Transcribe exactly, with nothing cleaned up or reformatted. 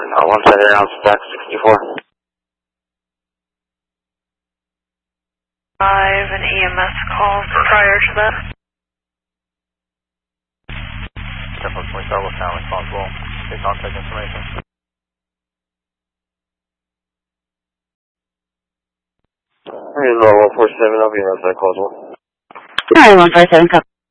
Uh, one seven around stack sixty-four. Five and E M S calls prior to that. Tempo twenty-seven was now responsible. Take contact information. Hey, low one four seven, I'll be around that calls one. Alright, one five seven, copy.